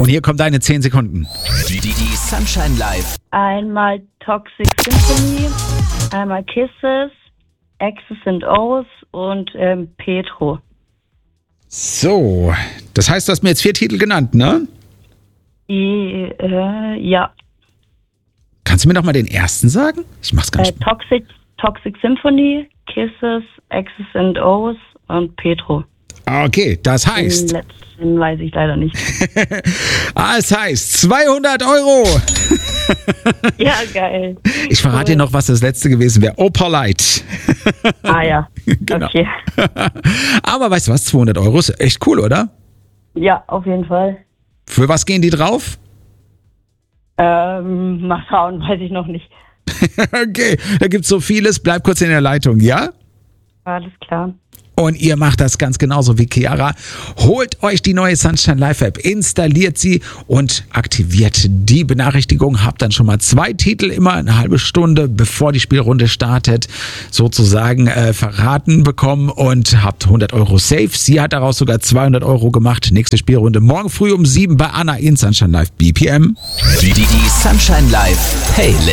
Und hier kommen deine 10 Sekunden. Die Sunshine Live. Einmal Toxic Symphony, einmal Kisses, X's and O's und Petro. So, das heißt, du hast mir jetzt 4 Titel genannt, ne? Ja. Kannst du mir noch mal den ersten sagen? Ich mach's ganz schnell. Toxic Symphony, Kisses, X's and O's und Petro. Okay, das heißt... Den letzten weiß ich leider nicht. Das heißt 200 Euro. Ja, geil. Ich verrate dir noch, was das letzte gewesen wäre. Opalite. Ah ja, Genau. okay. Aber weißt du was, 200 Euro ist echt cool, oder? Ja, auf jeden Fall. Für was gehen die drauf? Mal schauen, weiß ich noch nicht. Okay, da gibt's so vieles. Bleib kurz in der Leitung, ja? Alles klar. Und ihr macht das ganz genauso wie Chiara. Holt euch die neue Sunshine Live App, installiert sie und aktiviert die Benachrichtigung. Habt dann schon mal 2 Titel immer eine halbe Stunde, bevor die Spielrunde startet, sozusagen verraten bekommen und habt 100 Euro safe. Sie hat daraus sogar 200 Euro gemacht. Nächste Spielrunde morgen früh um 7 bei Anna in Sunshine Live BPM. Die Sunshine Live Playlist.